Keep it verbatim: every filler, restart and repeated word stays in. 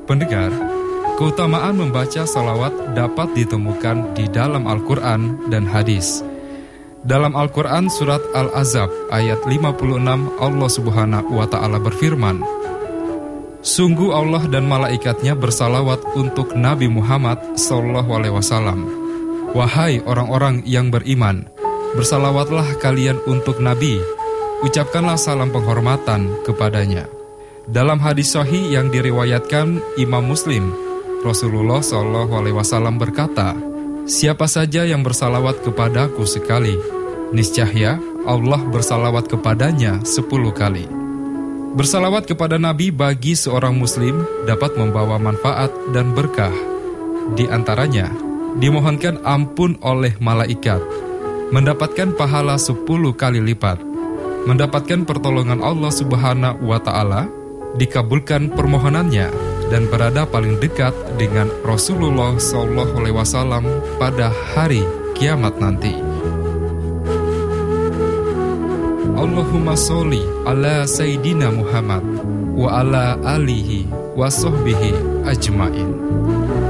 Pendengar, keutamaan membaca salawat dapat ditemukan di dalam Al-Quran dan hadis. Dalam Al-Quran surat Al-Ahzab ayat lima puluh enam, Allah Subhanahu wa Ta'ala berfirman, "Sungguh Allah dan malaikatnya bersalawat untuk Nabi Muhammad sallallahu alaihi wasallam. Wahai orang-orang yang beriman, bersalawatlah kalian untuk Nabi, ucapkanlah salam penghormatan kepadanya." Dalam hadis sahih yang diriwayatkan Imam Muslim, Rasulullah sallallahu alaihi wasallam berkata, "Siapa saja yang bersalawat kepadaku sekali, niscaya Allah bersalawat kepadanya sepuluh kali." Bersalawat kepada Nabi bagi seorang Muslim dapat membawa manfaat dan berkah. Di antaranya, dimohonkan ampun oleh malaikat, mendapatkan pahala sepuluh kali lipat, mendapatkan pertolongan Allah Subhanahu wa Ta'ala, dikabulkan permohonannya, dan berada paling dekat dengan Rasulullah sallallahu alaihi wasallam pada hari kiamat nanti. Allahumma sholli ala Sayyidina Muhammad wa ala alihi wa sahbihi ajmain.